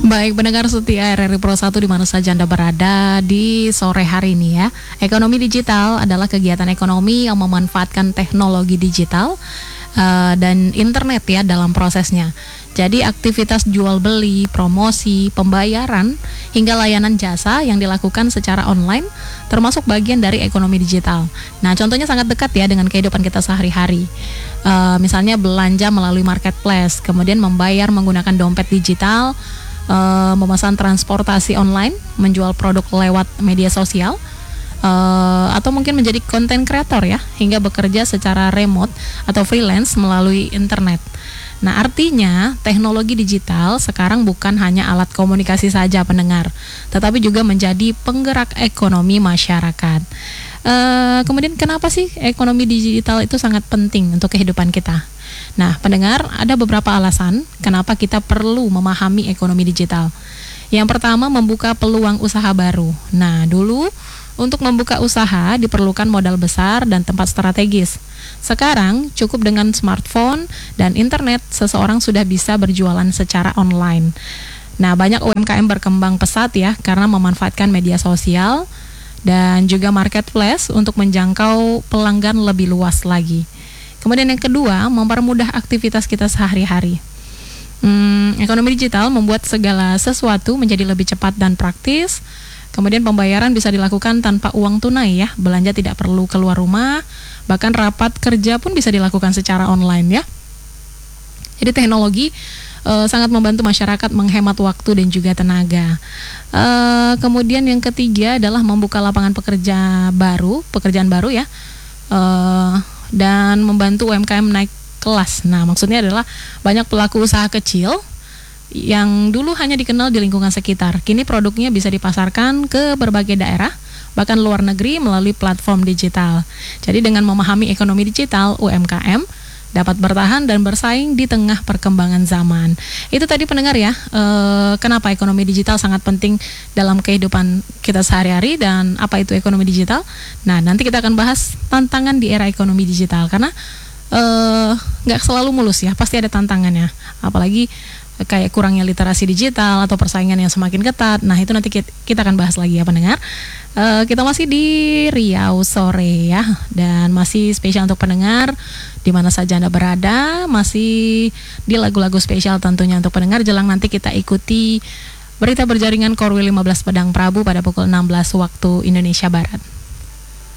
Baik, pendengar setia RRI Pro 1 di mana saja Anda berada di sore hari ini ya. Ekonomi digital adalah kegiatan ekonomi yang memanfaatkan teknologi digital dan internet ya dalam prosesnya. Jadi aktivitas jual beli, promosi, pembayaran hingga layanan jasa yang dilakukan secara online termasuk bagian dari ekonomi digital. Nah, contohnya sangat dekat ya dengan kehidupan kita sehari-hari. Misalnya belanja melalui marketplace, kemudian membayar menggunakan dompet digital, memesan transportasi online, menjual produk lewat media sosial, atau mungkin menjadi content creator ya, hingga bekerja secara remote atau freelance melalui internet. Nah, artinya teknologi digital sekarang bukan hanya alat komunikasi saja pendengar, tetapi juga menjadi penggerak ekonomi masyarakat. Kemudian kenapa sih ekonomi digital itu sangat penting untuk kehidupan kita? Nah, pendengar, ada beberapa alasan kenapa kita perlu memahami ekonomi digital. Yang pertama, membuka peluang usaha baru. Nah, dulu untuk membuka usaha diperlukan modal besar dan tempat strategis. Sekarang cukup dengan smartphone dan internet, seseorang sudah bisa berjualan secara online. Nah, banyak UMKM berkembang pesat ya karena memanfaatkan media sosial dan juga marketplace untuk menjangkau pelanggan lebih luas lagi. Kemudian yang kedua, mempermudah aktivitas kita sehari-hari. Ekonomi digital membuat segala sesuatu menjadi lebih cepat dan praktis. Kemudian pembayaran bisa dilakukan tanpa uang tunai ya, belanja tidak perlu keluar rumah, bahkan rapat kerja pun bisa dilakukan secara online ya. Jadi teknologi sangat membantu masyarakat menghemat waktu dan juga tenaga. Kemudian yang ketiga adalah membuka lapangan pekerjaan baru ya, dan membantu UMKM naik kelas. Nah, maksudnya adalah banyak pelaku usaha kecil yang dulu hanya dikenal di lingkungan sekitar, kini produknya bisa dipasarkan ke berbagai daerah, bahkan luar negeri melalui platform digital. Jadi dengan memahami ekonomi digital, UMKM dapat bertahan dan bersaing di tengah perkembangan zaman. Itu tadi pendengar ya, kenapa ekonomi digital sangat penting dalam kehidupan kita sehari-hari dan apa itu ekonomi digital. Nah, nanti kita akan bahas tantangan di era ekonomi digital, karena nggak selalu mulus ya, pasti ada tantangannya, apalagi kayak kurangnya literasi digital atau persaingan yang semakin ketat. Nah, itu nanti kita akan bahas lagi ya pendengar. Kita masih di Riau sore ya, dan masih spesial untuk pendengar di mana saja Anda berada, masih di lagu-lagu spesial tentunya untuk pendengar. Jelang nanti kita ikuti berita berjaringan Korwil 15 Pedang Prabu pada pukul 16 waktu Indonesia Barat.